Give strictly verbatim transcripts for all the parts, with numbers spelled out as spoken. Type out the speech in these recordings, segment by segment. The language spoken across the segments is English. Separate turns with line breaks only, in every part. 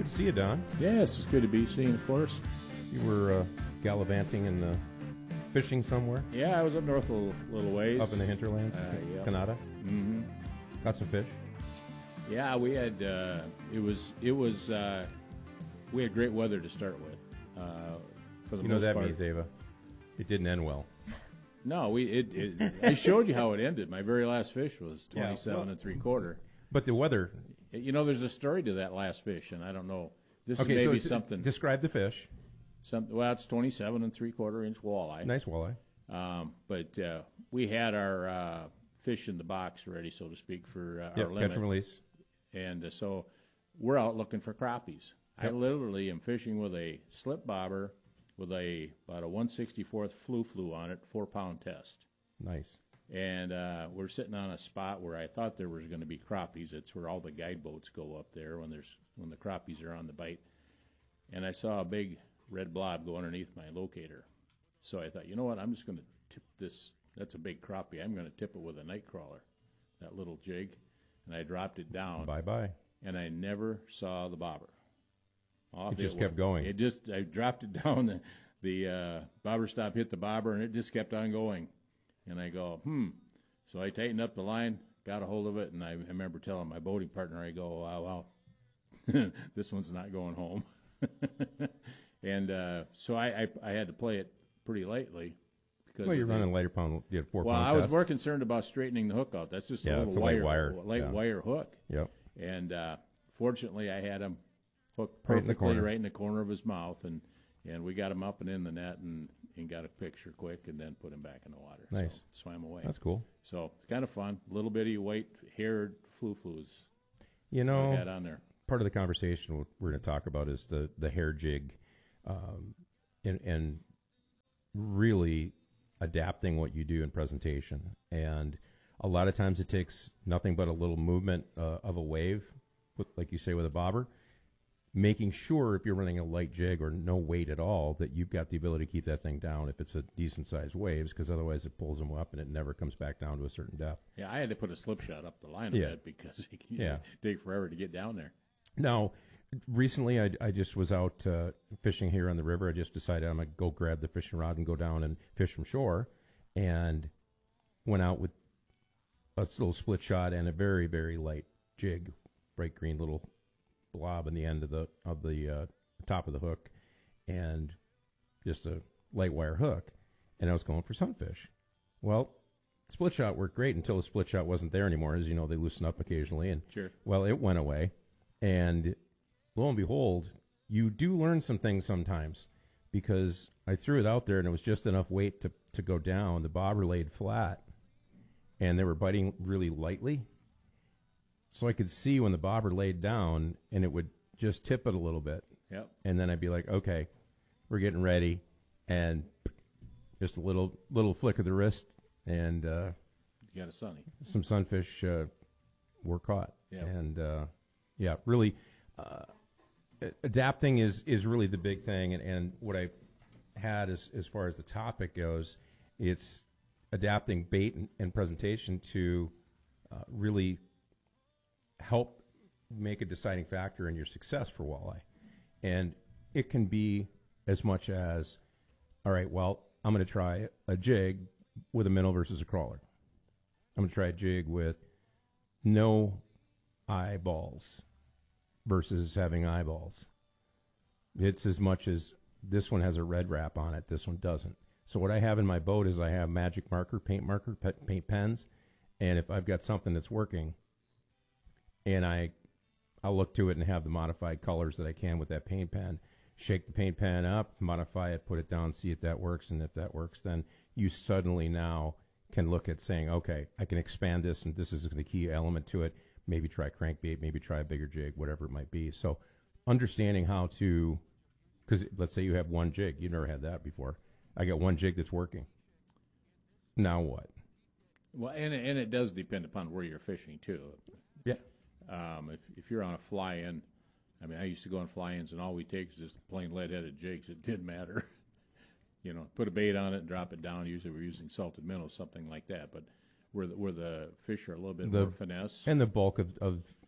Good to see you, Don.
Yes, it's good to be seen, of course.
You were uh, gallivanting and uh, fishing somewhere?
Yeah, I was up north a little, little ways.
Up in the hinterlands?
Uh, yeah.
Canada?
Mm-hmm.
Got some fish?
Yeah, we had, uh, it was, it was, uh, we had great weather to start with. Uh, for the
You know
most
that
part.
means, Ava, it didn't end well.
No, we, it, it, I showed you how it ended. My very last fish was twenty-seven
Yeah, well-
and three quarter.
But the weather...
You know, there's a story to that last fish, and I don't know. This
Okay,
is
so
maybe
t-
something.
describe the fish.
Some, well, it's twenty-seven and three quarter inch walleye.
Nice walleye.
Um, but uh, we had our uh, fish in the box ready, so to speak, for uh,
Yep,
our limit.
catch and release.
And uh, so we're out looking for crappies. I
Yep.
literally am fishing with a slip bobber with a about a one sixty-fourth flu flu on it, four pound test.
Nice.
And uh, we're sitting on a spot where I thought there was going to be crappies. It's where all the guide boats go up there when there's when the crappies are on the bite. And I saw a big red blob go underneath my locator. So I thought, you know what? I'm just going to tip this. That's a big crappie. I'm going to tip it with a night crawler, that little jig. And I dropped it down.
Bye-bye.
And I never saw the bobber. Off
It just
went.
kept going.
It just I dropped it down. The, the uh, bobber stop hit the bobber, and it just kept on going. And I go, hmm. So I tightened up the line, got a hold of it, and I, I remember telling my boating partner, I go, wow, wow, this one's not going home. and uh, so I, I I had to play it pretty lightly. Because
Well, you're
of the-
running lighter pound, you had four
Well,
pound
I was
test.
more concerned about straightening the hook out. That's just
Yeah,
a
it's
little
a light
wire,
wire,
light
yeah.
wire hook.
Yep.
And uh, fortunately, I had him hooked
Right in the
perfectly
corner.
right in the corner of his mouth, and, and we got him up and in the net and, and got a picture quick, and then put him back in the water.
Nice.
So, swam away.
That's cool.
So it's kind of fun. A little bitty white-haired flu-flus
You
we
know,
had on there.
part of the conversation we're going to talk about is the, the hair jig um, and, and really adapting what you do in presentation. And a lot of times it takes nothing but a little movement uh, of a wave, with, like you say, with a bobber, making sure if you're running a light jig or no weight at all that you've got the ability to keep that thing down if it's a decent-sized waves, because otherwise it pulls them up and it never comes back down to a certain depth.
Yeah, I had to put a slip shot up the line a
Yeah.
bit because it can
Yeah.
take forever to get down there.
Now, recently I, I just was out uh, fishing here on the river. I just decided I'm going to go grab the fishing rod and go down and fish from shore, and went out with a little split shot and a very, very light jig, bright green little blob in the end of the of the uh, top of the hook, and just a light wire hook, and I was going for sunfish. Well, split shot worked great until the split shot wasn't there anymore. As you know, they loosen up occasionally, and
Sure.
well, it went away, and lo and behold, you do learn some things sometimes, because I threw it out there and it was just enough weight to, to go down. The bobber laid flat, and they were biting really lightly. So I could see when the bobber laid down, and it would just tip it a little bit.
Yep.
And then I'd be like, okay, we're getting ready. And just a little little flick of the wrist, and uh,
You got a sunny.
some sunfish uh, were caught.
Yeah.
And, uh, yeah, really, uh, adapting is, is really the big thing. And, and what I had as, as far as the topic goes, it's adapting bait and, and presentation to uh, really help make a deciding factor in your success for walleye. And it can be as much as, all right, well, I'm going to try a jig with a minnow versus a crawler. I'm going to try a jig with no eyeballs versus having eyeballs. It's as much as this one has a red wrap on it, this one doesn't. So what I have in my boat is I have magic marker, paint marker, pe- paint pens, and if I've got something that's working, and I, I'll look to it and have the modified colors that I can with that paint pen, shake the paint pen up, modify it, put it down, see if that works, and if that works, then you suddenly now can look at saying, okay, I can expand this, and this is the key element to it. Maybe try crankbait, maybe try a bigger jig, whatever it might be. So understanding how to, because let's say you have one jig. You've never had that before. I got one jig that's working. Now what?
Well, and it, and it does depend upon where you're fishing too.
Yeah.
Um, if if you're on a fly-in, I mean, I used to go on fly-ins, and all we take is just plain lead-headed jigs. It didn't matter, you know. Put a bait on it, and drop it down. Usually, we're using salted minnows, something like that. But where the, where the fish are a little bit
The-
more finesse,
And the bulk of, of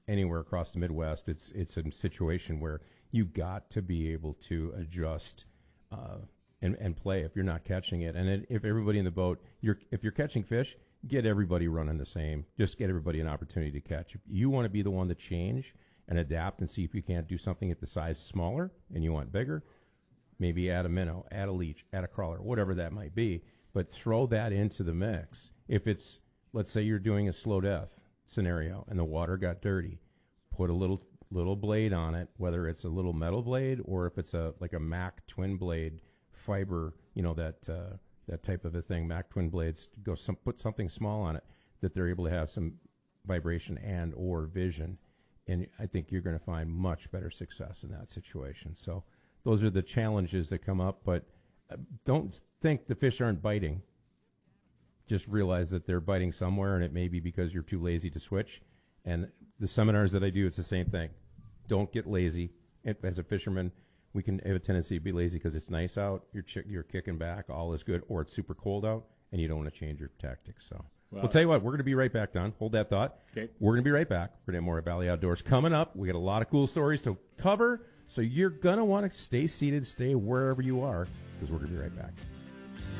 anywhere across the Midwest, it's it's a situation where you've got to be able to adjust uh, and and play if you're not catching it. And it, if everybody in the boat, you're if you're catching fish, get everybody running the same. Just get everybody an opportunity to catch. If you want to be the one to change and adapt and see if you can't do something at the size smaller and you want bigger, maybe add a minnow, add a leech, add a crawler, whatever that might be. But throw that into the mix. If it's, let's say you're doing a slow death scenario and the water got dirty, put a little little blade on it, whether it's a little metal blade or if it's a like a Mac twin blade fiber, you know, that uh, that type of a thing. Mac twin blades, go some put something small on it that they're able to have some vibration and or vision, and I think you're going to find much better success in that situation. So those are the challenges that come up, but uh, don't think the fish aren't biting. Just realize that they're biting somewhere, and it may be because you're too lazy to switch. And the seminars that I do, it's the same thing. Don't get lazy. As a fisherman, we can have a tendency to be lazy because it's nice out, you're ch- you're kicking back, all is good, or it's super cold out, and you don't want to change your tactics. So well, we'll tell you what, we're going to be right back, Don. Hold that thought. Okay. We're going to be right back. We're going to have more at Valley Outdoors coming up. We got a lot of cool stories to cover, so you're going to want to stay seated, stay wherever you are, because we're going to be right back.